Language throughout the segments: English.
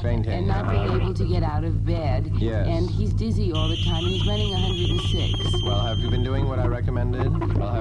Fainting. And not being able to get out of bed. Yes. And he's dizzy all the time, and he's running 106. Well, have you been doing what I recommended?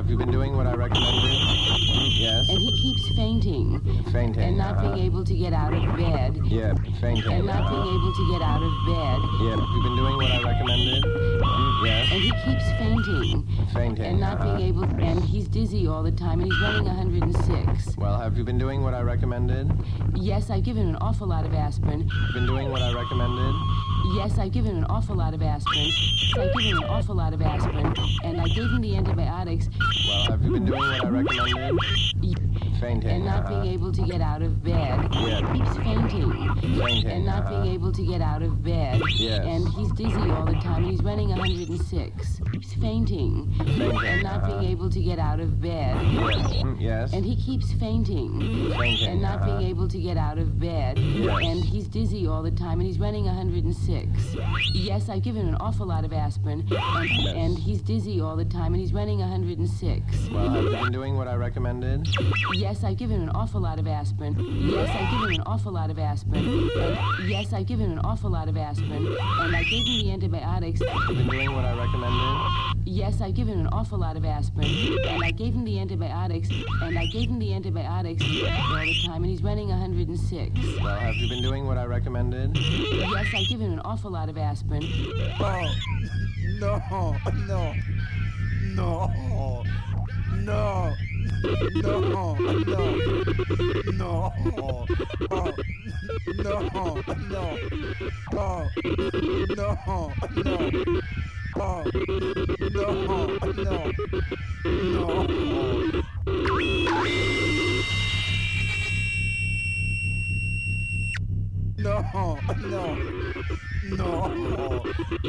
Yes. And he keeps fainting. Fainting. And not being able to get out of bed. Yeah, fainting. And not being able to get out of bed. Yeah, have you been doing what I recommended? Yes. And he keeps fainting. Fainting. And not being able, and he's dizzy all the time, and he's running 106. Well, have you been doing what I recommended? Yes, I've given him an awful lot of aspirin. Been doing what I recommended? Yes, I've given him an awful lot of aspirin. I've given him an awful lot of aspirin, and I gave him the antibiotics. Well, have you been doing what I recommended? Fainting. And not being able to get out of bed. Yeah. He keeps fainting. Fainting. And not being able to get out of bed. Yes. And he's dizzy all the time, and he's running 106. Keeps fainting. Fainting. And not being able to get out of bed. Yes. And he keeps fainting. Fainting. And not being able to get out of bed. Yes. And he's dizzy all the time, and he's running 106. Yes, I've given him an awful lot of aspirin. And he's dizzy all the time, and he's running 106. Well, have you been doing what I recommended? Yes, I've given him an awful lot of aspirin. Yes, I've given him an awful lot of aspirin. Yes, I've given him an awful lot of aspirin. And I gave him the antibiotics. Have you been doing what I recommended? Yes, I've given him an awful lot of aspirin. And I gave him the antibiotics. And I gave him the antibiotics all the time, and he's running 106. Well, have you been doing what I recommended? Yes, I've given him an awful lot of aspirin. Oh, no, no, no, no, no, no, no, oh, no, no, oh, no, no, oh, no, no, no, no, no.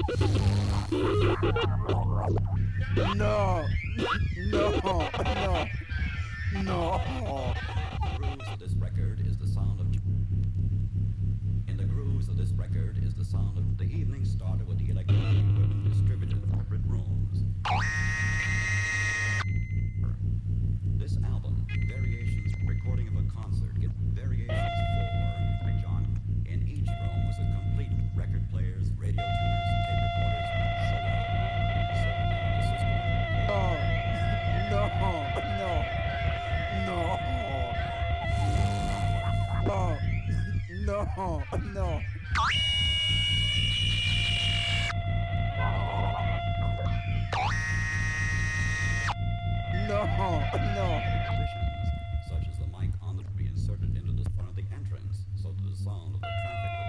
No, no, no, no. Grooves of this record is the sound of. In the grooves of this record is the sound of the evening started with the electronic equipment distributed in corporate rooms. This album, Variations, recording of a concert, get Variations 4 by John. In each room was a complete record players, radio tuners, tape recorders, Oh, no, no, no. Oh, no, no. No, no. Additions, such as the mic on the be inserted into the front of the entrance, so that the sound of the